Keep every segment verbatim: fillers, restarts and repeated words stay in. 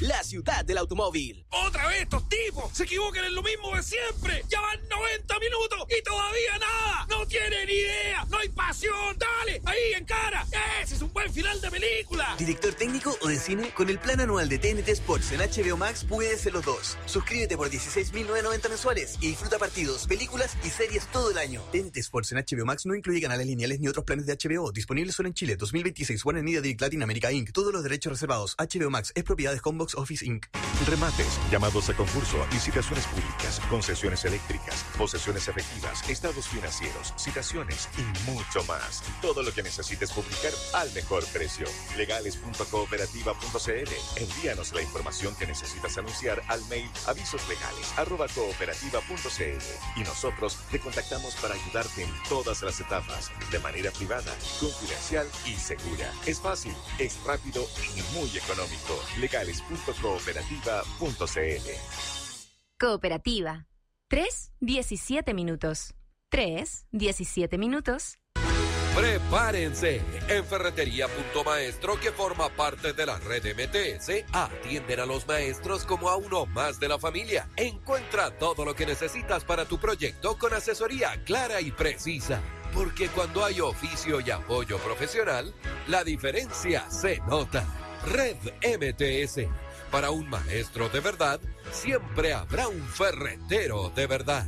la ciudad del automóvil. ¡Otra vez estos tipos! ¡Se equivocan en lo mismo de siempre! ¡Ya van noventa minutos y todavía nada! ¡No tienen idea! ¡No hay pasión! ¡Dale! ¡Ahí, en cara! ¡Ese es un buen final de película! ¿Director técnico o de cine? Con el plan anual de T N T Sports en H B O Max puedes ser los dos. Suscríbete por dieciséis mil novecientos noventa mensuales y disfruta partidos, películas y series todo el año. T N T Sports en H B O Max no incluye canales lineales ni otros planes de H B O. Disponibles solo en Chile. dos mil veintiséis. Warner Media Direct Latinoamérica incorporated. Todos los derechos reservados. H B O Max es propiedad de Combox Office incorporated. Remates, llamados a concurso, licitaciones públicas, concesiones eléctricas, posesiones efectivas, estados financieros, citaciones y mucho más. Todo lo que necesites publicar al mejor precio. legales punto cooperativa punto c l. Envíanos la información que necesitas anunciar al mail avisoslegales arroba cooperativa punto c l y nosotros te contactamos para ayudarte en todas las etapas, de manera privada, confidencial y segura. Es fácil, es rápido y muy económico. legales punto cooperativa punto c l. Cooperativa. tres, diecisiete minutos. tres, diecisiete minutos. Prepárense, en Ferretería Punto Maestro, que forma parte de la red M T S, atienden a los maestros como a uno más de la familia. Encuentra todo lo que necesitas para tu proyecto con asesoría clara y precisa. Porque cuando hay oficio y apoyo profesional, la diferencia se nota. Red M T S. Para un maestro de verdad, siempre habrá un ferretero de verdad.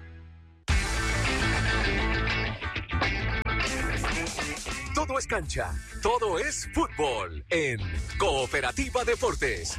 Todo es cancha, todo es fútbol en Cooperativa Deportes.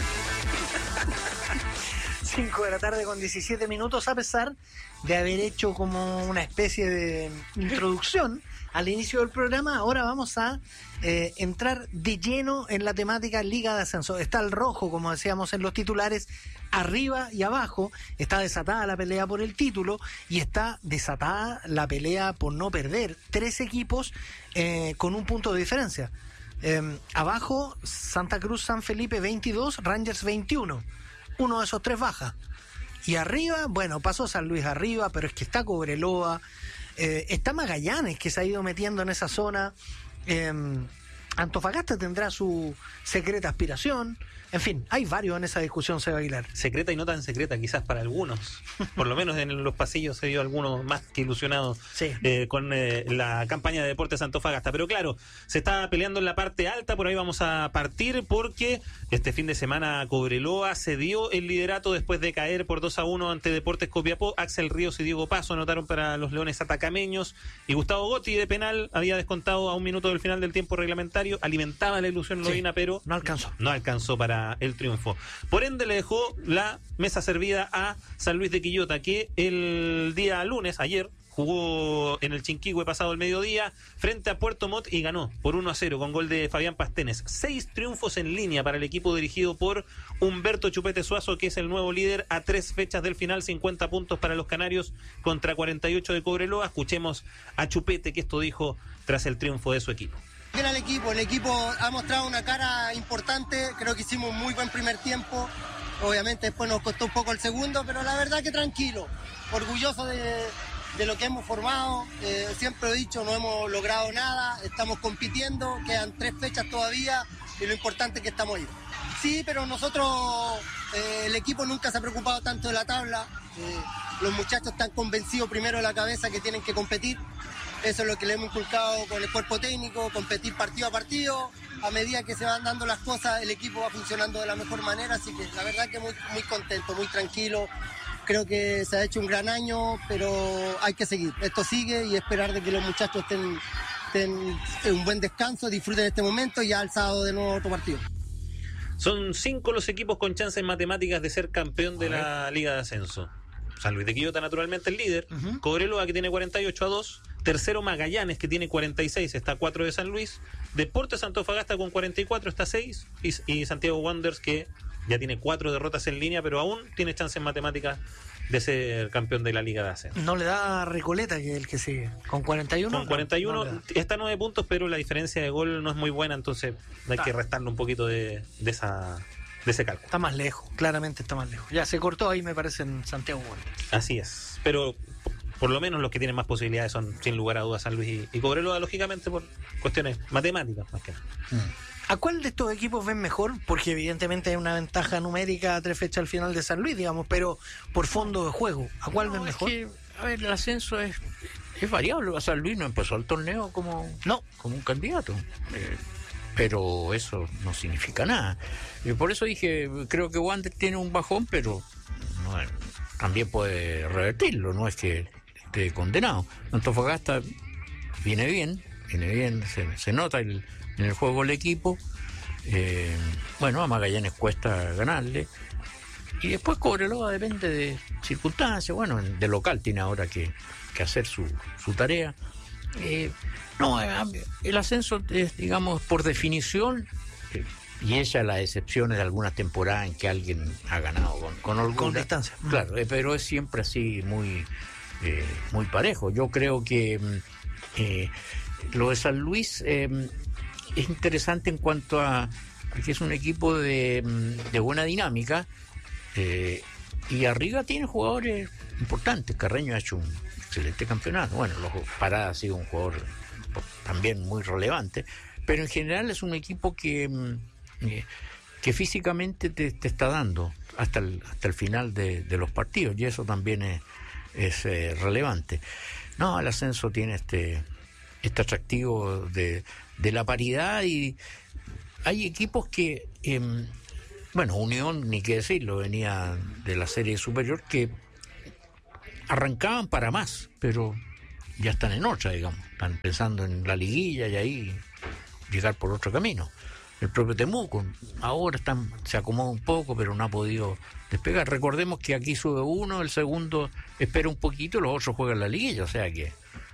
cinco de la tarde con diecisiete minutos, a pesar de haber hecho como una especie de introducción al inicio del programa. Ahora vamos a eh, entrar de lleno en la temática Liga de Ascenso. Está el rojo, como decíamos en los titulares, arriba y abajo. Está desatada la pelea por el título y está desatada la pelea por no perder. Tres equipos eh, con un punto de diferencia. Eh, abajo, Santa Cruz San Felipe veintidós, Rangers veintiuno. Uno de esos tres baja. Y arriba, bueno, pasó San Luis arriba, pero es que está Cobreloa, eh, está Magallanes, que se ha ido metiendo en esa zona. Eh, Antofagasta tendrá su secreta aspiración. En fin, hay varios en esa discusión, Seba Aguilar. Secreta y no tan secreta, quizás para algunos. Por lo menos en los pasillos se vio algunos más que ilusionados sí. eh, con eh, la campaña de Deportes Antofagasta. Pero claro, se está peleando en la parte alta, por ahí vamos a partir, porque este fin de semana Cobreloa cedió el liderato después de caer por dos a uno ante Deportes Copiapó. Axel Ríos y Diego Paso anotaron para los Leones atacameños, y Gustavo Gotti de penal había descontado a un minuto del final del tiempo reglamentario. Alimentaba la ilusión Lovina, sí, pero no alcanzó. No alcanzó para el triunfo. Por ende le dejó la mesa servida a San Luis de Quillota, que el día lunes, ayer, jugó en el Chinquihue pasado el mediodía frente a Puerto Montt y ganó por uno a cero con gol de Fabián Pastenes. Seis triunfos en línea para el equipo dirigido por Humberto Chupete Suazo, que es el nuevo líder a tres fechas del final. Cincuenta puntos para los canarios contra cuarenta y ocho de Cobreloa. Escuchemos a Chupete, que esto dijo tras el triunfo de su equipo. Bien al equipo, el equipo ha mostrado una cara importante, creo que hicimos un muy buen primer tiempo, obviamente después nos costó un poco el segundo, pero la verdad que tranquilo, orgulloso de, de lo que hemos formado, eh, siempre he dicho, no hemos logrado nada, estamos compitiendo, quedan tres fechas todavía y lo importante es que estamos ahí. Sí, pero nosotros, eh, el equipo nunca se ha preocupado tanto de la tabla, eh, los muchachos están convencidos primero de la cabeza que tienen que competir. Eso es lo que le hemos inculcado con el cuerpo técnico, competir partido a partido. A medida que se van dando las cosas, el equipo va funcionando de la mejor manera, así que la verdad que muy, muy contento, muy tranquilo. Creo que se ha hecho un gran año, pero hay que seguir. Esto sigue y esperar de que los muchachos estén, estén en un buen descanso, disfruten este momento y ya el sábado de nuevo otro partido. Son cinco los equipos con chances matemáticas de ser campeón de la Liga de Ascenso. San Luis de Quillota, naturalmente, el líder. Uh-huh. Cobreloa, que tiene cuarenta y ocho a dos. Tercero, Magallanes, que tiene cuarenta y seis, está a cuatro de San Luis. Deportes Antofagasta con cuarenta y cuatro, está a seis. Y, y Santiago Wanderers, que ya tiene cuatro derrotas en línea, pero aún tiene chances matemáticas de ser campeón de la Liga de Ascenso. No le da Recoleta, que es el que sigue, con cuarenta y uno. Con cuarenta y uno, no, no está a nueve puntos, pero la diferencia de gol no es muy buena, entonces hay ah. que restarle un poquito de, de esa... de ese cálculo. Está más lejos, claramente está más lejos. Ya se cortó ahí, me parece, en Santiago Wanderers. Así es, pero por lo menos los que tienen más posibilidades son, sin lugar a dudas, San Luis y, y Cobreloa, lógicamente por cuestiones matemáticas más que nada. ¿A cuál de estos equipos ven mejor? Porque evidentemente hay una ventaja numérica a tres fechas al final de San Luis, digamos, pero por fondo de juego, ¿a cuál no, ven mejor? Es que, a ver, el ascenso es, es variable. San Luis no empezó el torneo como, no. como un candidato. Eh, pero eso no significa nada. Y por eso dije, creo que Wander tiene un bajón, pero no, también puede revertirlo, no es que esté condenado. Antofagasta viene bien, viene bien, se, se nota el, en el juego del equipo. Eh, bueno, a Magallanes cuesta ganarle. Y después Cobreloa depende de circunstancias. Bueno, de local tiene ahora que, que hacer su, su tarea. Eh, no, el ascenso es, digamos, por definición, eh, y ella las excepciones de algunas temporadas en que alguien ha ganado con, con alguna. Con distancia. Claro, eh, pero es siempre así muy, eh, muy parejo. Yo creo que eh, lo de San Luis eh, es interesante en cuanto a que es un equipo de, de buena dinámica, eh, y arriba tiene jugadores importantes. Carreño ha hecho un excelente campeonato. Bueno, los Parada ha sido un jugador también muy relevante, pero en general es un equipo que eh, que físicamente te, te está dando hasta el hasta el final de, de los partidos, y eso también es, es eh, relevante. No, el ascenso tiene este este atractivo de, de la paridad, y hay equipos que eh, bueno, Unión, ni qué decirlo, venía de la serie superior, que arrancaban para más, pero ya están en otra, digamos, están pensando en la liguilla y ahí llegar por otro camino. El propio Temuco ahora están, se acomoda un poco, pero no ha podido despegar. Recordemos que aquí sube uno, el segundo espera un poquito, los otros juegan la liguilla, o sea que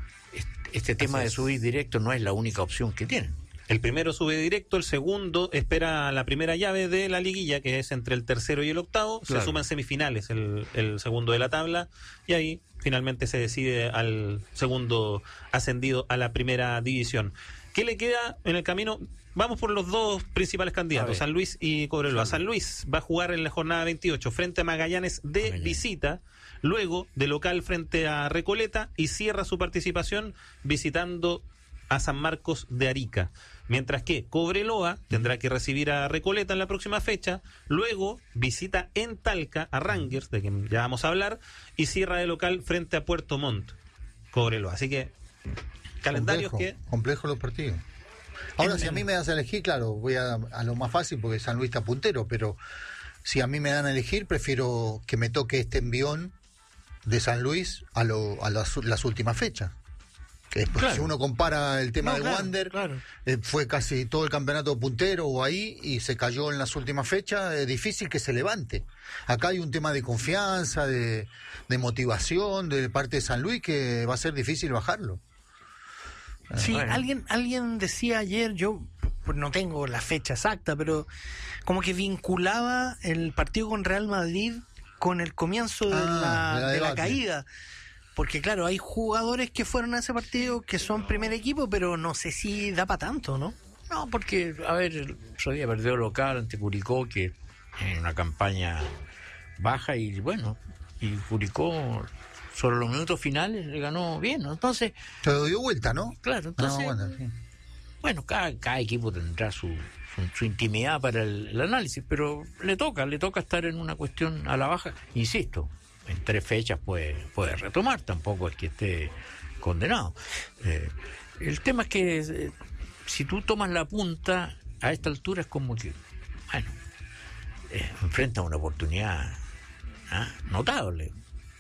este tema de subir directo no es la única opción que tienen. El primero sube directo, el segundo espera la primera llave de la liguilla, que es entre el tercero y el octavo. Claro. Se suman semifinales el, el segundo de la tabla, y ahí finalmente se decide al segundo ascendido a la primera división. ¿Qué le queda en el camino? Vamos por los dos principales candidatos, San Luis y Cobreloa. San Luis va a jugar en la jornada veintiocho frente a Magallanes de Magallanes. visita, luego de local frente a Recoleta, y cierra su participación visitando a San Marcos de Arica. Mientras que Cobreloa tendrá que recibir a Recoleta en la próxima fecha, luego visita en Talca a Rangers, de quien ya vamos a hablar, y cierra de local frente a Puerto Montt, Cobreloa. Así que, calendarios complejo, que... Complejo los partidos. Ahora, en, si a mí me das a elegir, claro, voy a, a lo más fácil porque San Luis está puntero, pero si a mí me dan a elegir, prefiero que me toque este envión de San Luis a, lo, a las, las últimas fechas. Que después, claro. Si uno compara el tema no, del claro, Wander, claro. eh, fue casi todo el campeonato puntero o ahí y se cayó en las últimas fechas, es difícil que se levante. Acá hay un tema de confianza, de, de motivación de parte de San Luis, que va a ser difícil bajarlo. Sí, bueno. alguien alguien decía ayer, yo no tengo la fecha exacta, pero como que vinculaba el partido con Real Madrid con el comienzo de, ah, la, de, la, de la caída. Porque claro, hay jugadores que fueron a ese partido que son primer equipo, pero no sé si da para tanto, ¿no? No, porque, a ver, el otro día perdió local ante Curicó, que en una campaña baja, y bueno, y Curicó sobre los minutos finales le ganó bien, ¿no? Entonces... Se lo dio vuelta, ¿no? Claro, entonces... No, bueno, sí. bueno, cada, cada equipo tendrá su, su, su intimidad para el, el análisis, pero le toca, le toca estar en una cuestión a la baja, insisto. En tres fechas puede, puede retomar, tampoco es que esté condenado. Eh, el tema es que eh, si tú tomas la punta a esta altura es como que, bueno, eh, enfrenta una oportunidad ¿ah? notable.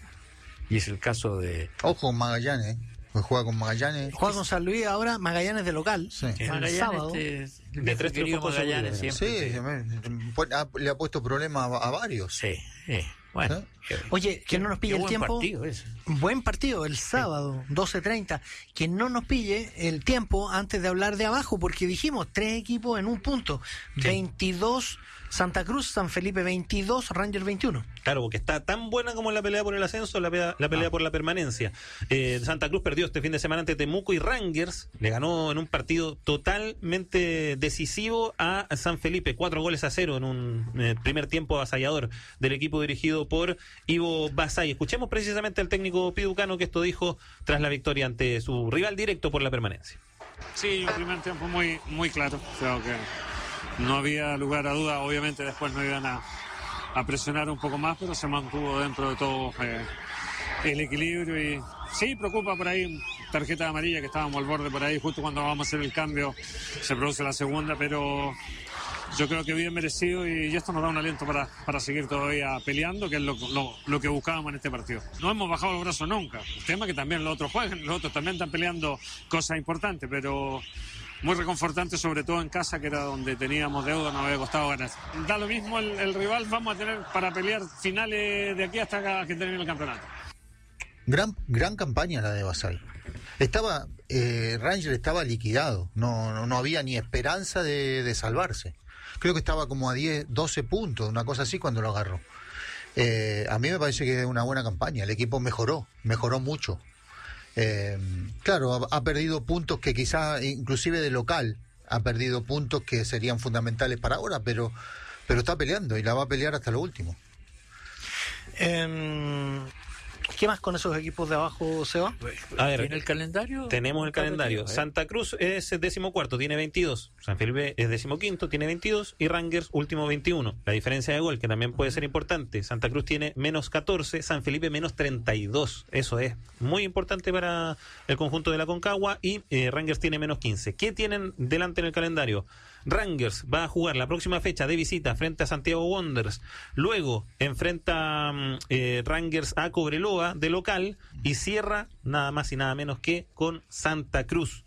Y es el caso de... Ojo con Magallanes, pues juega con Magallanes. Juega con San Luis ahora, Magallanes de local. Sí. Magallanes sábado. De, de, de tres queridos Magallanes siempre. Sí, te... le ha puesto problemas a, a varios. Sí, sí. Bueno, ¿Eh? Oye, que no nos pille el tiempo. Partido buen partido el sábado, sí. doce treinta. Que no nos pille el tiempo antes de hablar de abajo, porque dijimos tres equipos en un punto. Sí. veintidós Santa Cruz, San Felipe veintidós, Rangers veintiuno. Claro, porque está tan buena como la pelea por el ascenso, la pelea, la pelea ah. por la permanencia. Eh, Santa Cruz perdió este fin de semana ante Temuco y Rangers, le ganó en un partido totalmente decisivo a San Felipe, cuatro goles a cero en un eh, primer tiempo avasallador del equipo dirigido por Ivo Basay. Escuchemos precisamente al técnico piducano que esto dijo tras la victoria ante su rival directo por la permanencia. Sí, un primer tiempo muy, muy claro, creo que no había lugar a duda, obviamente después no iban a, a presionar un poco más, pero se mantuvo dentro de todo eh, el equilibrio y sí, preocupa por ahí, tarjeta amarilla que estábamos al borde por ahí, justo cuando vamos a hacer el cambio se produce la segunda, pero yo creo que bien merecido y esto nos da un aliento para, para seguir todavía peleando, que es lo, lo, lo que buscábamos en este partido. No hemos bajado los brazos nunca, el tema es que también los otros juegan, los otros también están peleando cosas importantes, pero muy reconfortante, sobre todo en casa, que era donde teníamos deuda, nos había costado ganar. Da lo mismo el, el rival, vamos a tener para pelear finales de aquí hasta que termine el campeonato. Gran, gran campaña la de Basay. Estaba, eh, Ranger estaba liquidado, no, no, no había ni esperanza de, de salvarse. Creo que estaba como a diez, doce puntos, una cosa así cuando lo agarró. Eh, a mí me parece que es una buena campaña, el equipo mejoró, mejoró mucho. Eh, claro, ha, ha perdido puntos que quizá, inclusive de local, ha perdido puntos que serían fundamentales para ahora, pero, pero está peleando y la va a pelear hasta lo último. Eh, ¿Qué más con esos equipos de abajo, Seba? A ver, ¿tiene el calendario? Tenemos el calendario. Santa Cruz es decimocuarto, tiene veintidós. San Felipe es decimoquinto, tiene veintidós. Y Rangers, último, veintiuno. La diferencia de gol, que también puede ser importante. Santa Cruz tiene menos catorce, San Felipe menos treinta y dos. Eso es muy importante para el conjunto de la Concagua. Y eh, Rangers tiene menos quince. ¿Qué tienen delante en el calendario? Rangers va a jugar la próxima fecha de visita frente a Santiago Wanderers. Luego enfrenta eh, Rangers a Cobreloa de local y cierra nada más y nada menos que con Santa Cruz.